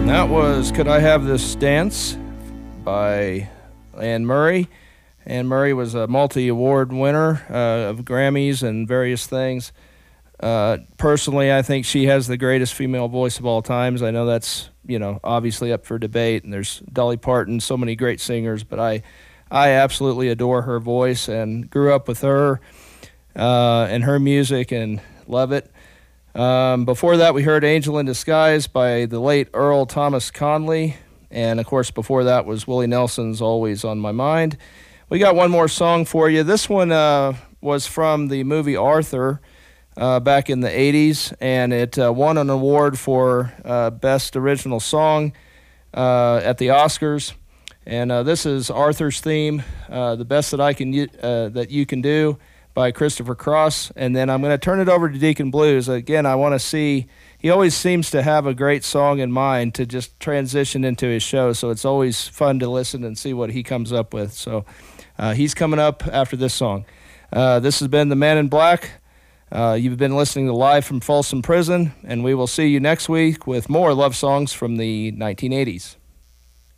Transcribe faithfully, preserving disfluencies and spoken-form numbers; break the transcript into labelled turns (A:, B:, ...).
A: That was Could I Have This Dance by Anne Murray. Anne Murray was a multi-award winner uh, of Grammys and various things. Uh, personally, I think she has the greatest female voice of all times. I know that's, you know, obviously up for debate, and there's Dolly Parton, so many great singers, but I, I absolutely adore her voice and grew up with her uh, and her music and love it. Um, before that, we heard Angel in Disguise by the late Earl Thomas Conley. And, of course, before that was Willie Nelson's Always on My Mind. We got one more song for you. This one uh, was from the movie Arthur uh, back in the eighties, and it uh, won an award for uh, Best Original Song uh, at the Oscars. And uh, this is Arthur's theme, uh, The Best That I Can uh, That You Can Do, by Christopher Cross. And then I'm going to turn it over to Deacon Blues. Again, I want to see, he always seems to have a great song in mind to just transition into his show, so it's always fun to listen and see what he comes up with. So uh, he's coming up after this song. Uh, this has been The Man in Black. Uh, you've been listening to Live from Folsom Prison, and we will see you next week with more love songs from the nineteen eighties.